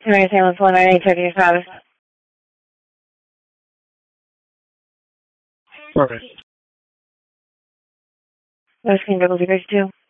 Alright, Salem 498, check your status. Okay. Those King Double 2.